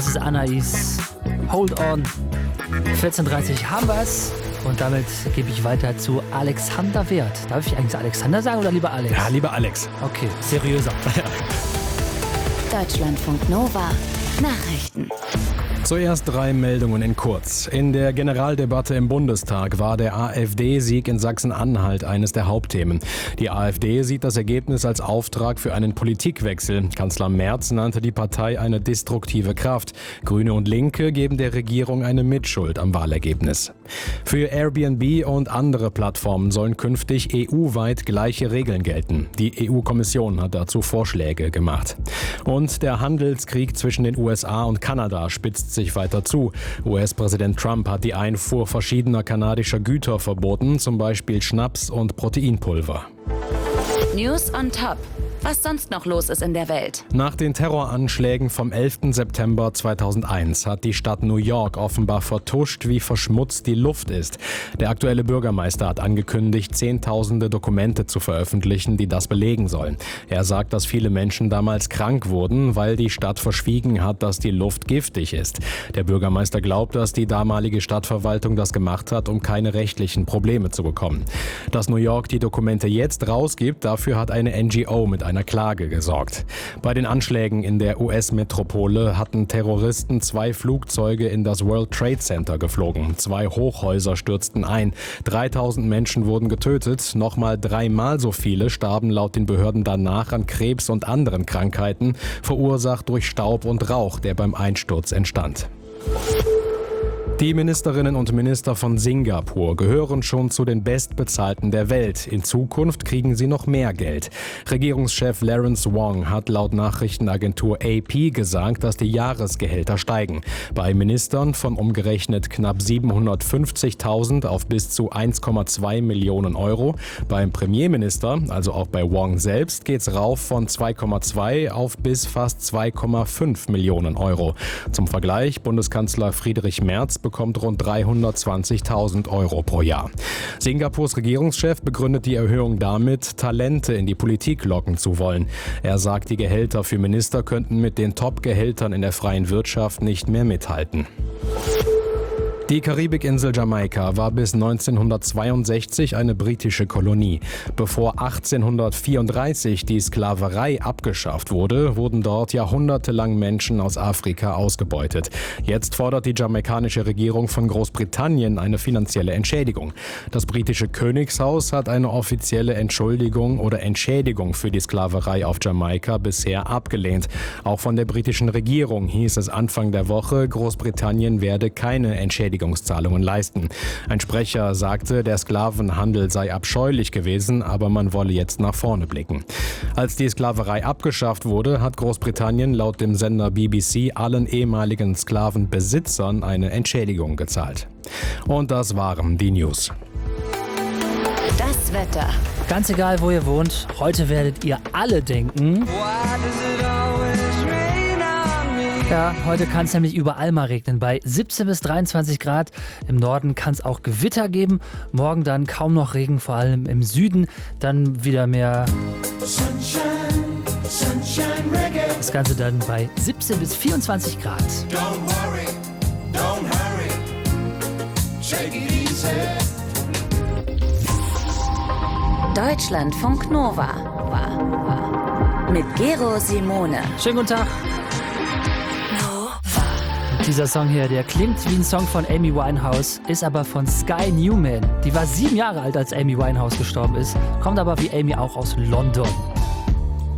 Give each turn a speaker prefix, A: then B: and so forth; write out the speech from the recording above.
A: Das ist Anais. Hold on. 14:30 haben wir's. Und damit gebe ich weiter zu Alexander Wert. Darf ich eigentlich Alexander sagen oder lieber Alex?
B: Ja, lieber Alex.
A: Okay, seriöser.
C: Deutschlandfunk Nova. Nachrichten.
B: Zuerst 3 Meldungen in kurz. In der Generaldebatte im Bundestag war der AfD-Sieg in Sachsen-Anhalt eines der Hauptthemen. Die AfD sieht das Ergebnis als Auftrag für einen Politikwechsel. Kanzler Merz nannte die Partei eine destruktive Kraft. Grüne und Linke geben der Regierung eine Mitschuld am Wahlergebnis. Für Airbnb und andere Plattformen sollen künftig EU-weit gleiche Regeln gelten. Die EU-Kommission hat dazu Vorschläge gemacht. Und der Handelskrieg zwischen den USA und Kanada spitzt sich weiter zu. US-Präsident Trump hat die Einfuhr verschiedener kanadischer Güter verboten, zum Beispiel Schnaps und Proteinpulver.
C: News on Top. Was sonst noch los ist in der Welt.
B: Nach den Terroranschlägen vom 11. September 2001 hat die Stadt New York offenbar vertuscht, wie verschmutzt die Luft ist. Der aktuelle Bürgermeister hat angekündigt, Zehntausende Dokumente zu veröffentlichen, die das belegen sollen. Er sagt, dass viele Menschen damals krank wurden, weil die Stadt verschwiegen hat, dass die Luft giftig ist. Der Bürgermeister glaubt, dass die damalige Stadtverwaltung das gemacht hat, um keine rechtlichen Probleme zu bekommen. Dass New York die Dokumente jetzt rausgibt, dafür hat eine NGO mit einer Klage gesorgt. Bei den Anschlägen in der US-Metropole hatten Terroristen 2 Flugzeuge in das World Trade Center geflogen. 2 Hochhäuser stürzten ein. 3000 Menschen wurden getötet. Nochmal 3-mal so viele starben laut den Behörden danach an Krebs und anderen Krankheiten, verursacht durch Staub und Rauch, der beim Einsturz entstand. Die Ministerinnen und Minister von Singapur gehören schon zu den Bestbezahlten der Welt. In Zukunft kriegen sie noch mehr Geld. Regierungschef Lawrence Wong hat laut Nachrichtenagentur AP gesagt, dass die Jahresgehälter steigen. Bei Ministern von umgerechnet knapp 750.000 auf bis zu 1,2 Millionen Euro. Beim Premierminister, also auch bei Wong selbst, geht's rauf von 2,2 auf bis fast 2,5 Millionen Euro. Zum Vergleich, Bundeskanzler Friedrich Merz bekommt rund 320.000 Euro pro Jahr. Singapurs Regierungschef begründet die Erhöhung damit, Talente in die Politik locken zu wollen. Er sagt, die Gehälter für Minister könnten mit den Top-Gehältern in der freien Wirtschaft nicht mehr mithalten. Die Karibikinsel Jamaika war bis 1962 eine britische Kolonie. Bevor 1834 die Sklaverei abgeschafft wurde, wurden dort jahrhundertelang Menschen aus Afrika ausgebeutet. Jetzt fordert die jamaikanische Regierung von Großbritannien eine finanzielle Entschädigung. Das britische Königshaus hat eine offizielle Entschuldigung oder Entschädigung für die Sklaverei auf Jamaika bisher abgelehnt. Auch von der britischen Regierung hieß es Anfang der Woche, Großbritannien werde keine Entschädigungszahlungen leisten. Ein Sprecher sagte, der Sklavenhandel sei abscheulich gewesen, aber man wolle jetzt nach vorne blicken. Als die Sklaverei abgeschafft wurde, hat Großbritannien laut dem Sender BBC allen ehemaligen Sklavenbesitzern eine Entschädigung gezahlt. Und das waren die News.
C: Das Wetter.
A: Ganz egal, wo ihr wohnt, heute werdet ihr alle denken. Ja, heute kann es nämlich überall mal regnen. Bei 17 bis 23 Grad. Im Norden kann es auch Gewitter geben. Morgen dann kaum noch Regen, vor allem im Süden. Dann wieder mehr das Ganze dann bei 17 bis 24 Grad.
D: Don't worry, don't hurry, take it easy.
C: Deutschlandfunk Nova. Mit Gero Simone.
A: Schönen guten Tag. Dieser Song hier, der klingt wie ein Song von Amy Winehouse, ist aber von Sky Newman. Die war 7 Jahre alt, als Amy Winehouse gestorben ist, kommt aber wie Amy auch aus London.